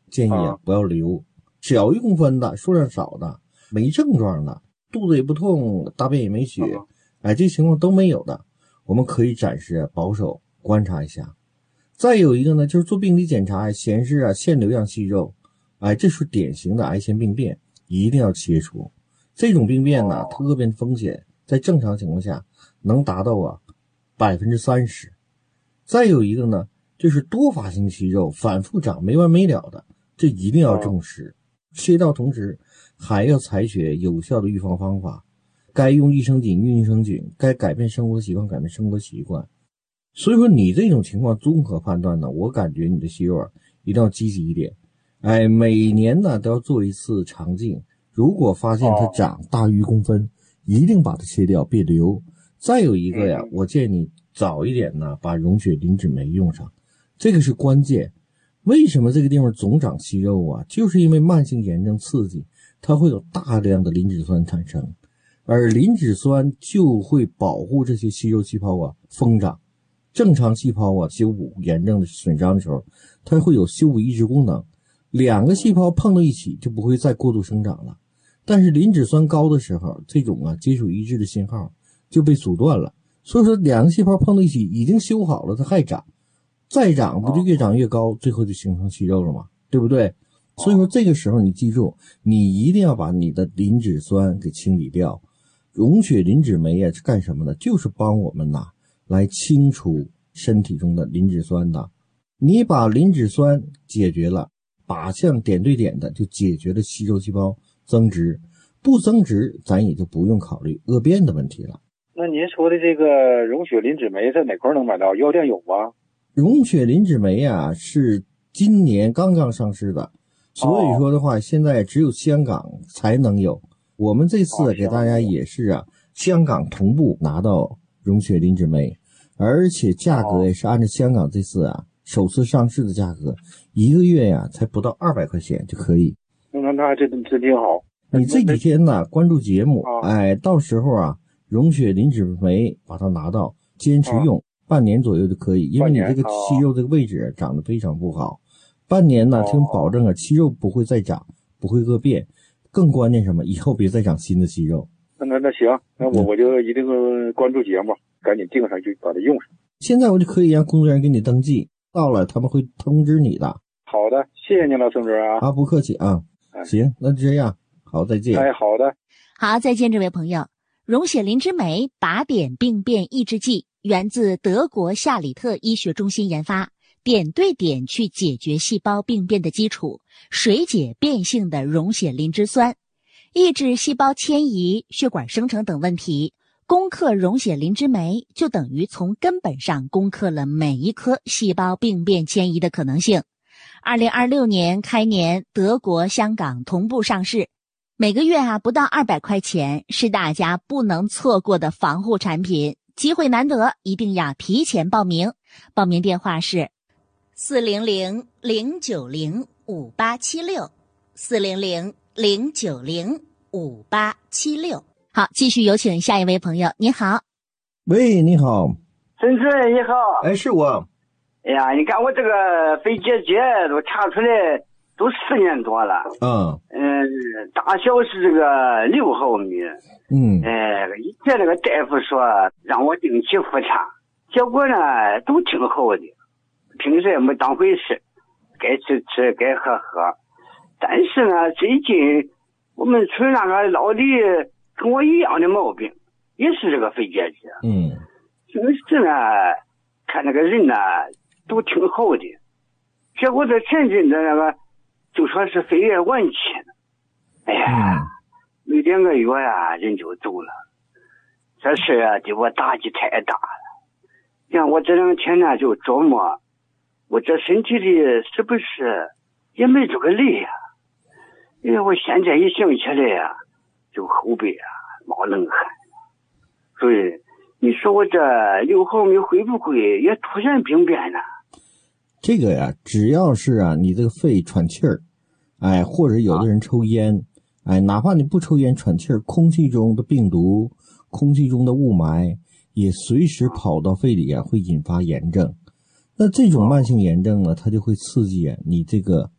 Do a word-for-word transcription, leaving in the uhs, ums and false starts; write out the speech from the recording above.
建议啊不要留。小一公分的，数量少的，没症状的，肚子也不痛，大便也没血，哎，这情况都没有的，我们可以暂时保守观察一下。再有一个呢，就是做病理检查显示啊腺瘤样息肉，哎，这是典型的癌前病变，一定要切除。这种病变呢，它恶变风险在正常情况下能达到啊百分之三十。再有一个呢，就是多发性息肉反复长没完没了的，这一定要重视。切掉同时还要采取有效的预防方法，该用益生菌用益生菌，该改变生活习惯改变生活习惯。所以说你这种情况综合判断呢，我感觉你的息肉啊一定要积极一点。哎，每年呢都要做一次肠镜，如果发现它长大于一公分，一定把它切掉，别留。再有一个呀，我建议你早一点呢把溶血磷脂酶用上，这个是关键。为什么这个地方总长息肉啊？就是因为慢性炎症刺激，它会有大量的磷脂酸产生，而磷脂酸就会保护这些息肉细胞啊疯长。正常细胞啊修补炎症的损伤的时候，它会有修补抑制功能，两个细胞碰到一起就不会再过度生长了。但是磷脂酸高的时候，这种啊接触抑制的信号就被阻断了，所以说两个细胞碰到一起已经修好了，它还长，再长不就越长越高，最后就形成息肉了吗？对不对？所以说这个时候你记住，你一定要把你的磷脂酸给清理掉。溶血磷脂酶啊是干什么的？就是帮我们呐、啊、来清除身体中的磷脂酸的。你把磷脂酸解决了，靶向点对点的就解决了息肉细胞增殖，不增殖咱也就不用考虑恶变的问题了。 那您说的这个溶血磷脂酶在哪块能买到？药店有吗？ 溶血磷脂酶啊是今年刚刚上市的，所以说的话、哦、现在只有香港才能有。我们这次给大家也是啊，香港同步拿到溶血磷脂酶，而且价格也是按照香港这次啊首次上市的价格，一个月呀、啊、才不到二百块钱就可以。 那那这这挺好。 你这几天呢关注节目，哎，到时候啊溶血磷脂酶把它拿到，坚持用半年左右就可以，因为你这个息肉这个位置长得非常不好。半年呢，听保证啊，息肉不会再长，不会恶变。更关键什么？以后别再长新的息肉。 那那那行，那我我就一定关注节目，赶紧订上去把它用上。 现在我就可以让工作人员给你登记，到了他们会通知你的。 好的，谢谢您了，孙主任啊。 啊，不客气啊。哎、行，那就这样，好，再见。 哎，好的。 好，再见，这位朋友。溶血磷脂酶靶点病变抑制剂源自德国夏里特医学中心研发。点对点去解决细胞病变的基础，水解变性的溶血磷脂酸，抑制细胞迁移、血管生成等问题。攻克溶血磷脂酶，就等于从根本上攻克了每一颗细胞病变迁移的可能性。二零二六年开年，德国、香港同步上市，每个月啊不到二百块钱，是大家不能错过的防护产品。机会难得，一定要提前报名。报名电话是四零零零九零五八七六，四零零零九零五八七六。好，继续有请下一位朋友。你好。 喂，你好。 孙主任你好。 哎，是我。 哎呀，你看我这个肺结节都查出来都四年多了。 嗯。 嗯，大小是这个六毫米。 嗯。 哎，以前那个大夫说让我定期复查，结果呢都挺好的。平时也没当回事，该吃吃该喝喝。但是呢，最近我们村那个老李跟我一样的毛病，也是这个肺结节。 嗯， 平时呢看那个人呢都挺好的，结果这前阵子那个就说是肺炎晚期了。哎呀， 嗯、 没两个月呀、啊、人就走了，这事啊对我打击太大了。像我这两天呢就琢磨，我这身体里是不是也没这个累呀、啊？因为我现在一想起来呀、啊，就后背啊冒冷汗。所以你说我这六毫米会不会也突然病变呢？ 这个呀，只要是啊你这个肺喘气儿，哎，或者有的人抽烟，哎，哪怕你不抽烟喘气儿，空气中的病毒、空气中的雾霾也随时跑到肺里啊，会引发炎症。那这种慢性炎症呢，它就会刺激啊你这个